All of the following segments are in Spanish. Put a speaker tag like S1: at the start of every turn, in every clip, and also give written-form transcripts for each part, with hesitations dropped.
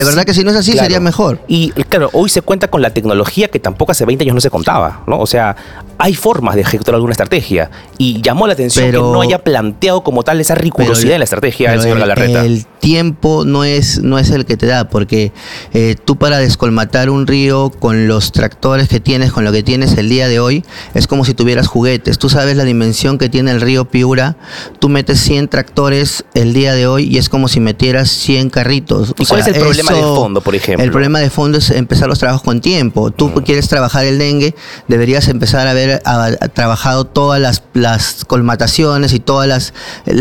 S1: De verdad que si no es así,
S2: claro,
S1: sería mejor.
S2: Y claro, hoy se cuenta con la tecnología que tampoco hace 20 años no se contaba, ¿no? O sea, hay formas de ejecutar alguna estrategia. Y llamó la atención que no haya planteado como tal esa rigurosidad de la estrategia del señor Galarreta.
S1: El tiempo no es el que te da, porque tú para descolmatar un río con los tractores que tienes, con lo que tienes el día de hoy, es como si tuvieras juguetes. Tú sabes la dimensión que tiene el río Piura, tú metes 100 tractores el día de hoy y es como si metieras 100 carritos.
S2: ¿Y cuál es el problema de fondo, por ejemplo?
S1: El problema de fondo es empezar los trabajos con tiempo. Tú quieres trabajar el dengue, deberías empezar a haber trabajado todas las colmataciones y todas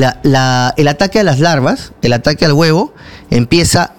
S1: el ataque a las larvas, el ataque al huevo, empieza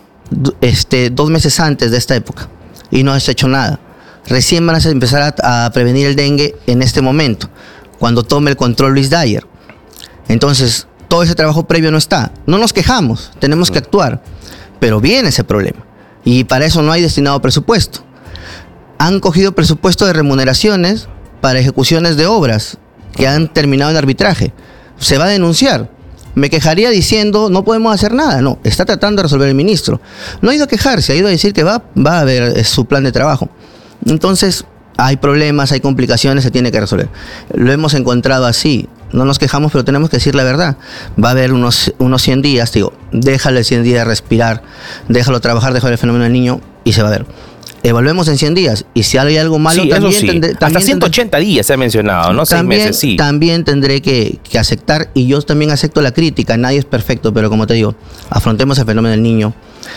S1: 2 meses antes de esta época y no has hecho nada. Recién van a empezar a prevenir el dengue en este momento, cuando tome el control Luis Dyer. Entonces, todo ese trabajo previo no está. No nos quejamos, tenemos que actuar, pero viene ese problema. Y para eso no hay destinado presupuesto. Han cogido presupuesto de remuneraciones para ejecuciones de obras que han terminado en arbitraje. Se va a denunciar. Me quejaría diciendo, no podemos hacer nada. No, está tratando de resolver el ministro. No ha ido a quejarse, ha ido a decir que va a haber su plan de trabajo. Entonces, hay problemas, hay complicaciones, se tiene que resolver. Lo hemos encontrado así. No nos quejamos, pero tenemos que decir la verdad. Va a haber unos 100 días, digo, déjale 100 días respirar, déjalo trabajar, déjalo el fenómeno del niño y se va a ver. Evaluemos en 100 días. Y si hay algo malo,
S2: sí,
S1: también,
S2: sí. Hasta 180 días se ha mencionado, ¿no? 6 meses, sí.
S1: También tendré que aceptar, y yo también acepto la crítica. Nadie es perfecto, pero como te digo, afrontemos el fenómeno del niño,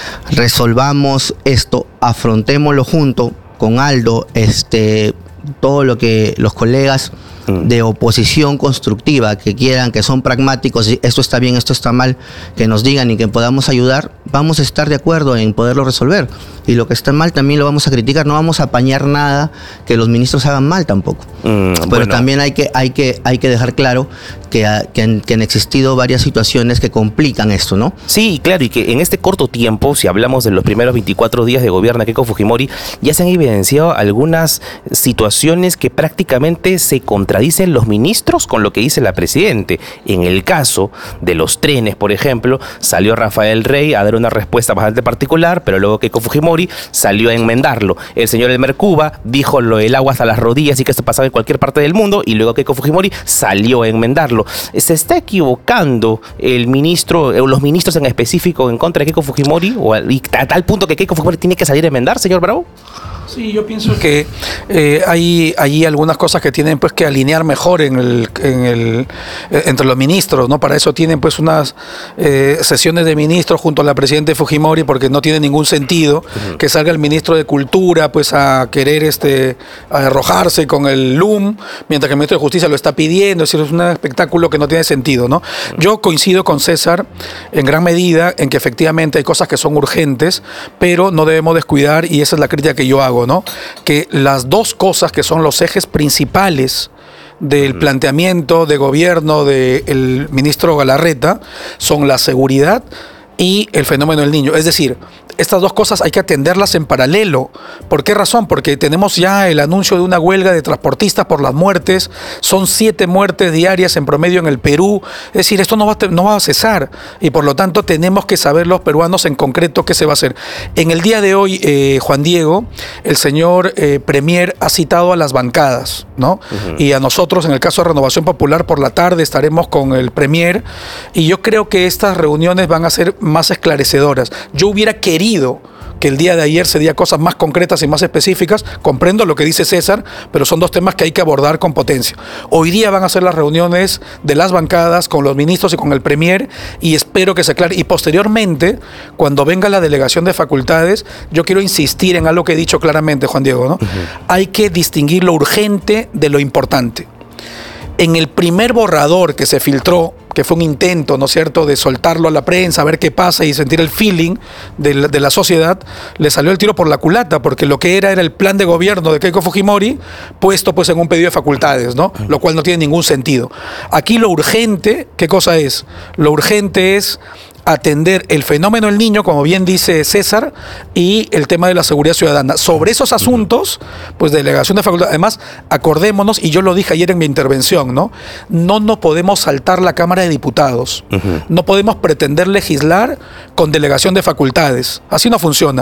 S1: resolvamos esto, afrontémoslo junto con Aldo, todo lo que los colegas de oposición constructiva que quieran, que son pragmáticos, esto está bien, esto está mal, que nos digan y que podamos ayudar, vamos a estar de acuerdo en poderlo resolver. Y lo que está mal también lo vamos a criticar, no vamos a apañar nada que los ministros hagan mal tampoco. Pero también hay que dejar claro que han existido varias situaciones que complican esto, ¿no?
S2: Sí, claro, y que en este corto tiempo, si hablamos de los primeros 24 días de gobierno de Keiko Fujimori, ya se han evidenciado algunas situaciones que prácticamente se contradicen los ministros con lo que dice la presidente. En el caso de los trenes, por ejemplo, salió Rafael Rey a dar una respuesta bastante particular, pero luego Keiko Fujimori salió a enmendarlo. El señor Elmer Cuba dijo lo del agua hasta las rodillas y que esto pasaba en cualquier parte del mundo, y luego Keiko Fujimori salió a enmendarlo. ¿Se está equivocando el ministro, los ministros en específico, en contra de Keiko Fujimori? ¿Y a tal punto que Keiko Fujimori tiene que salir a enmendar, señor Bravo?
S3: Sí, yo pienso que hay allí algunas cosas que tienen pues que alinear mejor entre los ministros, ¿no? Para eso tienen pues unas sesiones de ministros junto a la presidenta Fujimori, porque no tiene ningún sentido que salga el ministro de Cultura pues a querer a arrojarse con el LUM, mientras que el ministro de Justicia lo está pidiendo. Es decir, es un espectáculo que no tiene sentido, ¿no? Yo coincido con César en gran medida en que efectivamente hay cosas que son urgentes, pero no debemos descuidar, y esa es la crítica que yo hago, ¿no? Que las dos cosas que son los ejes principales del planteamiento de gobierno del ministro Galarreta son la seguridad y el fenómeno del niño. Es decir, estas dos cosas hay que atenderlas en paralelo. ¿Por qué razón? Porque tenemos ya el anuncio de una huelga de transportistas por las muertes. Son 7 muertes diarias en promedio en el Perú. Es decir, esto no va a cesar. Y por lo tanto tenemos que saber los peruanos en concreto qué se va a hacer. En el día de hoy, Juan Diego, el señor Premier ha citado a las bancadas, ¿no? Y a nosotros, en el caso de Renovación Popular, por la tarde estaremos con el Premier. Y yo creo que estas reuniones van a ser más esclarecedoras. Yo hubiera querido que el día de ayer se diera cosas más concretas y más específicas. Comprendo lo que dice César, pero son dos temas que hay que abordar con potencia. Hoy día van a ser las reuniones de las bancadas con los ministros y con el Premier, y espero que se aclare. Y posteriormente, cuando venga la delegación de facultades, yo quiero insistir en algo que he dicho claramente, Juan Diego, ¿no? Hay que distinguir lo urgente de lo importante. En el primer borrador que se filtró, que fue un intento, ¿no es cierto?, de soltarlo a la prensa, a ver qué pasa y sentir el feeling de la sociedad, le salió el tiro por la culata, porque lo que era el plan de gobierno de Keiko Fujimori puesto pues en un pedido de facultades, ¿no? Lo cual no tiene ningún sentido. Aquí lo urgente, ¿qué cosa es? Lo urgente es atender el fenómeno del niño, como bien dice César, y el tema de la seguridad ciudadana. Sobre esos asuntos, pues delegación de facultad. Además, acordémonos, y yo lo dije ayer en mi intervención, ¿no? No nos podemos saltar la Cámara de Diputados. No podemos pretender legislar con delegación de facultades. Así no funciona.